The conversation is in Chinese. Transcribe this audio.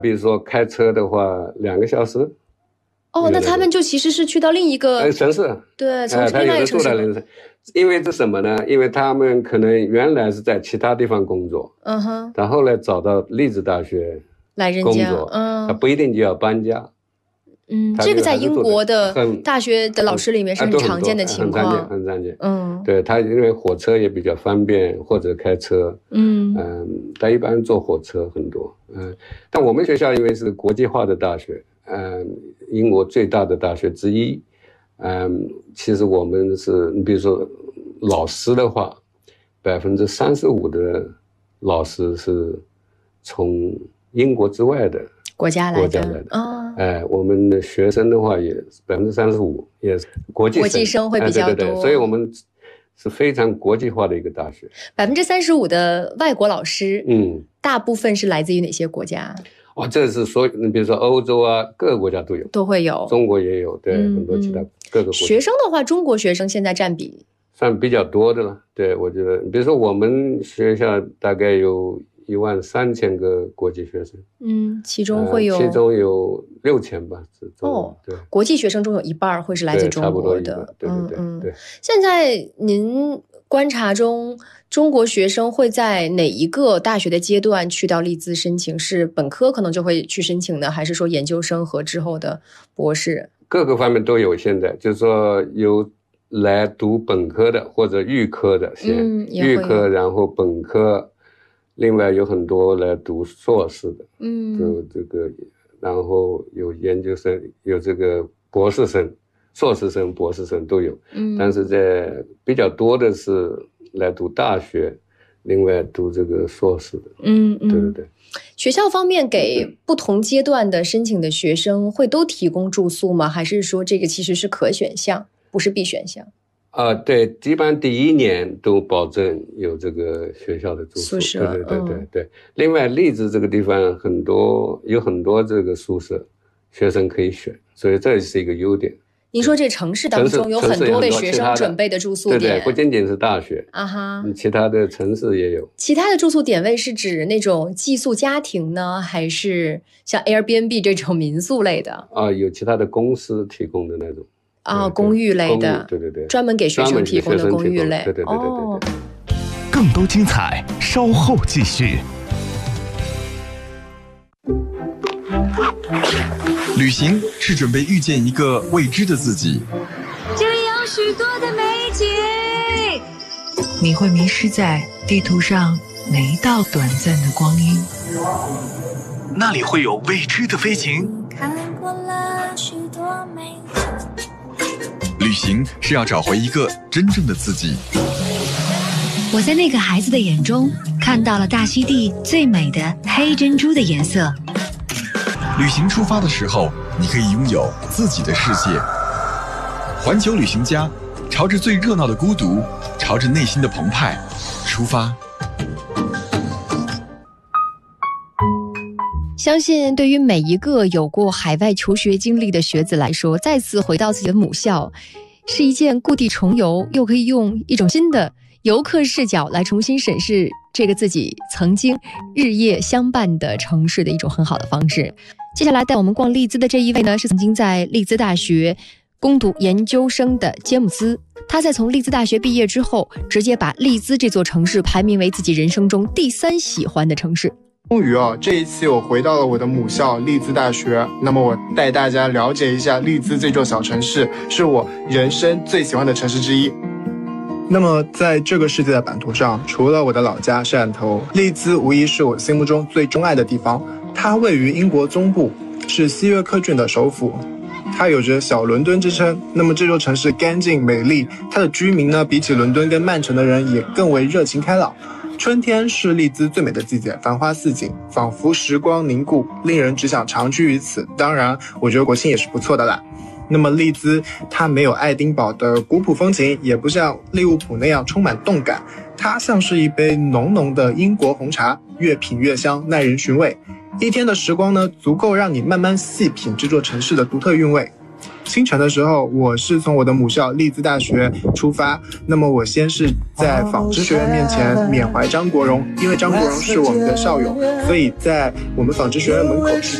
比如说开车的话2个小时。 哦，那他们就其实是去到另一个城市， 对，从另外一个城市。 因为这什么呢？因为他们可能原来是在其他地方工作，然后来找到利兹大学来工作，他不一定就要搬家。 这个在英国的大学的老师里面是很常见的情况， 很常见。对，他因为火车也比较方便，或者开车，他一般坐火车很多。但我们学校因为是国际化的大学，英国最大的大学之一，其实我们是，你比如说老师的话，35%的老师是从英国之外的国家来的。 我们的学生的话也35%，也是国际生会比较多。 对，所以我们是非常国际化的一个大学。 35%的外国老师，大部分是来自于哪些国家？ 这是你比如说欧洲啊，各个国家都会有，中国也有，对，很多其他各个国家。 学生的话，中国学生现在占比算比较多的了。对，我觉得，比如说我们学校大概有13000个国际学生， 其中有6000吧。对， 国际学生中有一半会是来自中国的。 对。 现在您观察中，中国学生会在哪一个大学的阶段去到利兹申请？是本科可能就会去申请的，还是说研究生和之后的博士？ 各个方面都有。现在就是说有来读本科的或者预科的预科，然后本科，另外有很多来读硕士的，就这个，然后有研究生，有这个博士生、硕士生、博士生都有。但是在比较多的是来读大学，另外读这个硕士的。对。 学校方面给不同阶段的申请的学生会都提供住宿吗？还是说这个其实是可选项，不是必选项？ 对，基本上第1年都保证有这个学校的住宿。 宿舍。 对。另外，利兹这个地方有很多这个宿舍，学生可以选，所以这是一个优点。 您说这城市当中有很多为学生准备的住宿点， 对，不仅仅是大学其他的城市也有。 其他的住宿点位是指那种寄宿家庭呢，还是像 Airbnb 这种民宿类的？ 有其他的公司提供的那种公寓类的， 对， 专门给学生提供的公寓类。 对。 更多精彩稍后继续。旅行是准备遇见一个未知的自己， 这里有许多的美景， 你会迷失在地图上每一道短暂的光阴， 那里会有未知的飞行。 看过了许多美景， 旅行是要找回一个真正的自己。 我在那个孩子的眼中看到了大溪地最美的黑珍珠的颜色。 旅行出发的时候，你可以拥有自己的世界。环球旅行家，朝着最热闹的孤独，朝着内心的澎湃出发。 相信对于每一个有过海外求学经历的学子来说，再次回到自己的母校是一件故地重游，又可以用一种新的游客视角来重新审视这个自己曾经日夜相伴的城市的一种很好的方式。接下来带我们逛利兹的这一位呢，是曾经在利兹大学攻读研究生的詹姆斯。他在从利兹大学毕业之后，直接把利兹这座城市排名为自己人生中第3喜欢的城市。 终于这一期我回到了我的母校利兹大学。那么我带大家了解一下利兹这座小城市，是我人生最喜欢的城市之一。那么在这个世界的版图上，除了我的老家汕头，利兹无疑是我心目中最钟爱的地方。它位于英国中部，是西约克郡的首府，它有着小伦敦之称。那么这座城市干净美丽，它的居民呢，比起伦敦跟曼城的人也更为热情开朗。春天是利兹最美的季节，繁花似锦，仿佛时光凝固，令人只想长居于此。当然我觉得国庆也是不错的啦。那么利兹它没有爱丁堡的古朴风情，也不像利物浦那样充满动感，它像是一杯浓浓的英国红茶，越品越香，耐人寻味。一天的时光呢，足够让你慢慢细品这座城市的独特韵味。 清晨的时候，我是从我的母校利兹大学出发。那么我先是在纺织学院面前缅怀张国荣，因为张国荣是我们的校友，所以在我们纺织学院门口是